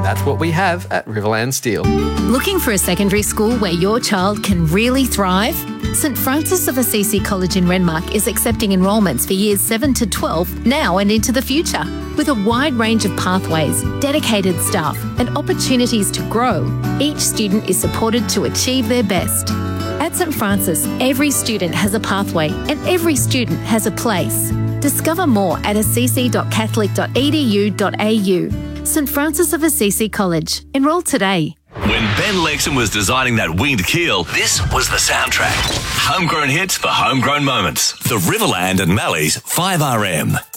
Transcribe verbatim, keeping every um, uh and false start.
That's what we have at Riverland Steel. Looking for a secondary school where your child can really thrive? St Francis of Assisi College in Renmark is accepting enrolments for years seven to twelve now and into the future. With a wide range of pathways, dedicated staff and opportunities to grow, each student is supported to achieve their best. At St Francis, every student has a pathway and every student has a place. Discover more at assisi dot catholic dot e d u dot a u. St Francis of Assisi College. Enrol today. When Ben Lexon was designing that winged keel, this was the soundtrack. Homegrown hits for homegrown moments. The Riverland and Mallee's five R M.